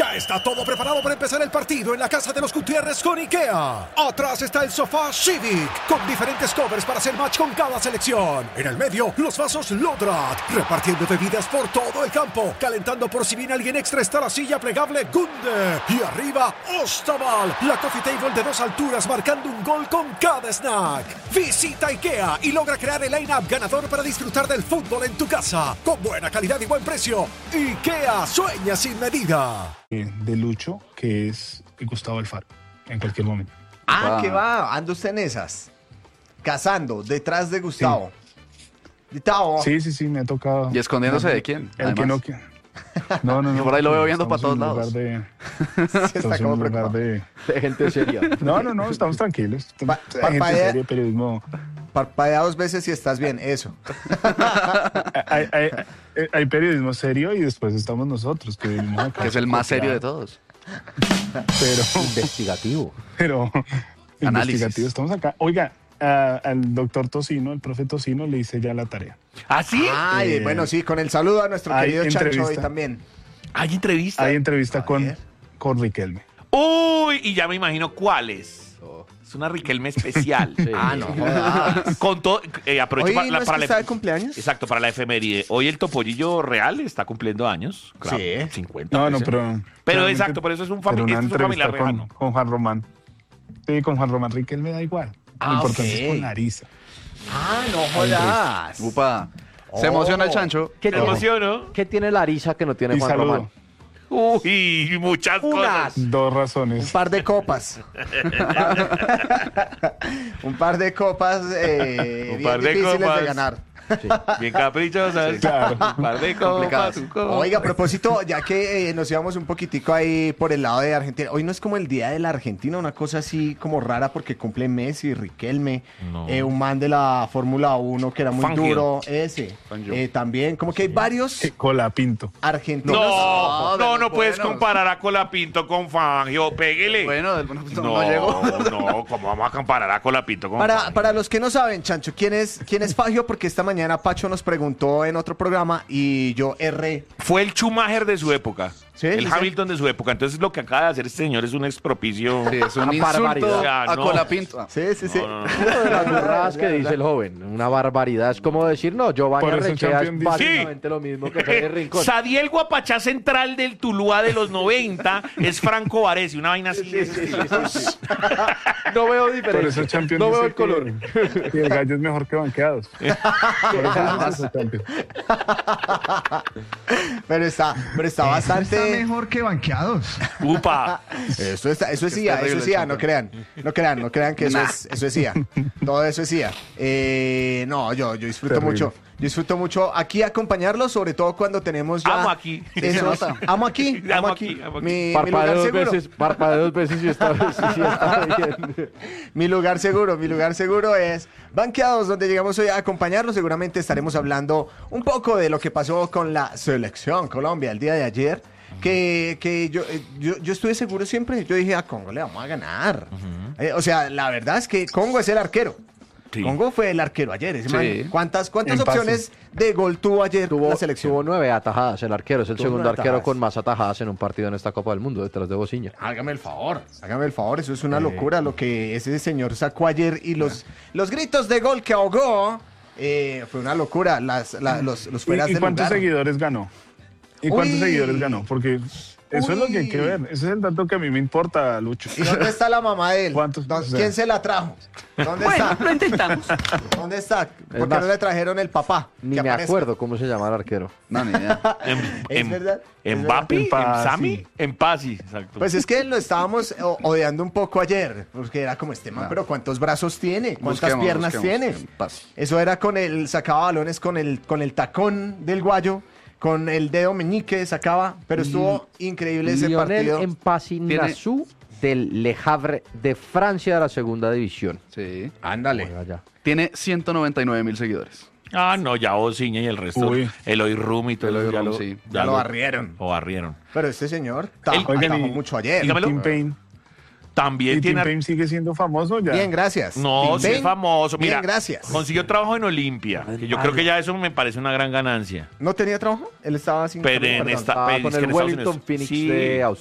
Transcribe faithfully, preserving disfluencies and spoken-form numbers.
Ya está todo preparado para empezar el partido en la casa de los Gutiérrez con IKEA. Atrás está el sofá Civic, con diferentes covers para hacer match con cada selección. En el medio, los vasos Lodrat, repartiendo bebidas por todo el campo. Calentando por si viene alguien extra está la silla plegable Gunde. Y arriba, Ostaval, la coffee table de dos alturas marcando un gol con cada snack. Visita IKEA y logra crear el line-up ganador para disfrutar del fútbol en tu casa. Con buena calidad y buen precio. IKEA sueña sin medida. De Lucho, que es Gustavo Alfaro, en cualquier momento. Ah, ¿qué va? Anda usted en esas. Cazando, detrás de Gustavo. Gustavo. Sí, sí, sí, me ha tocado. ¿Y escondiéndose de quién? El que no, que... no, no, no. Por ahí lo veo viendo para todos en lados. De... Sí, está como en lugar de... de gente seria. No, no, no, estamos tranquilos. Pa Hay gente parpadea... seria, periodismo. Parpadea dos veces y estás bien, eso. hay, hay, hay periodismo serio y después estamos nosotros, que vivimos acá. Que es el más serio de todos. Pero... Investigativo. Pero... Análisis. Investigativo, estamos acá. Oiga, uh, al doctor Tocino, el profe Tocino, le hice ya la tarea. ¿Ah, sí? Ay, Eh, bueno, sí, con el saludo a nuestro hay querido Chancho entrevista. hoy también. ¿Hay entrevista? Hay entrevista con, ver. con Riquelme. Uy, y ya me imagino cuál es. Es una Riquelme especial. Sí. Ah, no jodas. Con todo, eh, aprovecho Hoy para, no la, es para que la está de cumpleaños. Exacto, para la efeméride. Hoy el Topollillo Real está cumpliendo años. Claro, Sí. cincuenta. No, no, parece. pero... Pero realmente- exacto, por eso es un, pero fami una este es un familiar entrevista con, lejano. con Juan Román. Sí, con Juan Román Riquelme da igual. Ah, Lo importante ok. es con Larisa. Ah, no jodas. Upa. Se Oh. emociona el chancho. ¿Qué ¿Te tiene, emociono? ¿Qué tiene Larisa que no tiene Y Juan saludo. Román? Uy, muchas Unas. cosas. Dos Un razones. par de copas. Un par de copas eh, Un bien par de difíciles copas. de ganar. Bien caprichosas. Claro. Un par de copas, Complicadas. un copa. Oiga, a propósito, ya que eh, nos íbamos un poquitico ahí por el lado de Argentina, hoy no es como el Día de la Argentina, una cosa así como rara porque cumple Messi, Riquelme, No. eh, un man de la Fórmula uno que era muy Fangio. duro, ese, Fangio. eh, también, como que hay varios Eh, Colapinto. argentinos. No, No, de no, los no puedes buenos. comparar a Colapinto con Fangio. Péguele. Bueno, del- bueno, no, no, no llegó. no, ¿cómo vamos a comparar a Colapinto con Para, Fangio? para los que no saben, Chancho, ¿quién es, quién es Fangio? Porque esta mañana Pacho nos preguntó en otro programa y yo erré. Fue el Schumacher de su época. Sí, el sí, sí. Hamilton de su época. Entonces lo que acaba de hacer este señor es un expropicio. Sí, es un Una insulto barbaridad. a No. Colapinto. Ah, Sí, sí, sí. No, no, no. Una de las burradas que dice el joven. Una barbaridad. Es como decir, no, Giovanni Por eso Arrechea es Champion dice- básicamente lo mismo que Fede Rincón. Sadiel Guapachá central del Tuluá de los noventa es Franco Varese, una vaina así. Sí, sí, sí, sí, sí. No veo Por diferencia. eso Champions No veo dice el color. Que, que el gallo es mejor que banqueados. Por eso dice eso, Champions. Pero está, pero está bastante. Está mejor que banqueados. Upa. Eso, está, eso es Qué I A, terrible, eso es I A, no Champions. crean, no crean, no crean que eso Nah. es, eso es I A. Todo eso es I A. Eh, no, yo, yo disfruto Terrible. mucho, yo disfruto mucho aquí acompañarlos, sobre todo cuando tenemos ya. Amo aquí. esos- Se nota. amo aquí, amo Amo aquí. aquí, amo aquí. Mi, mi Parpadea lugar dos seguro. veces, parpadea dos veces y está, sí, sí, está bien. Mi lugar seguro, mi lugar seguro es Banqueados, donde llegamos hoy a acompañarlos. Seguramente estaremos hablando un poco de lo que pasó con la selección Colombia el día de ayer. Que, que yo, eh, yo, yo estuve seguro siempre, yo dije a Congo le vamos a ganar. Eh, o sea, la verdad es que Congo es el arquero. Sí. Congo fue el arquero ayer. ese Sí. man. ¿Cuántas, cuántas En paso. opciones de gol tuvo ayer Tuvo, la selección? tuvo nueve atajadas el arquero. Es el Tuvo segundo nueve arquero atajadas. con más atajadas en un partido en esta Copa del Mundo, detrás de Bociña. Hágame el favor, hágame el favor, eso es una locura lo que ese señor sacó ayer y los, los gritos de gol que ahogó, eh, fue una locura, las, la- los, los fueras ¿Y, y de cuántos lugar. seguidores ganó? ¿Y cuántos Uy. seguidores ganó? Porque eso es lo que hay que Uy. ver. Ese es el dato que a mí me importa, Lucho. ¿Y dónde está la mamá de él? ¿Cuántos? ¿Dó- O sea. ¿Quién se la trajo? ¿Dónde está? Lo intentamos. ¿Dónde está? ¿Por qué más, no le trajeron el papá? Ni Que me aparezca. acuerdo cómo se llama el arquero. No, ni idea. En, Es en, verdad, es en verdad. Bapi, En en Pasi. Sami, en Pasi, exacto. Pues es que lo estábamos o- odiando un poco ayer, porque era como este man, Ah. pero ¿cuántos brazos tiene? ¿Cuántas Busquemos, piernas busquemos. tiene? Paz. Eso era con el, sacaba balones con el, con el tacón del guayo, con el dedo meñique sacaba, pero estuvo increíble ese Lionel partido. Empasinazu del Le Havre de Francia de la segunda división. Sí. Ándale. Juega allá. Tiene ciento noventa y nueve mil seguidores. Ah, no, ya Bociña y el resto. Uy. Eloy Rum y todo Eloy eso, ya Rum, lo, sí. Ya lo barrieron. Lo barrieron. Pero este señor ta- El- atajó Oigan, y- mucho ayer. dígamelo. Tim Payne. También ¿Y Tim tiene... Payne sigue siendo famoso ya? Bien, gracias. No, Tim sí es Payne, famoso. Mira, Bien, gracias. consiguió trabajo en Olimpia, que yo creo que ya eso me parece una gran ganancia. ¿No tenía trabajo? Él estaba sin Pero trabajo, en perdón. esta- Estaba Payne, con es que el en Estados Wellington Unidos. Phoenix Sí. de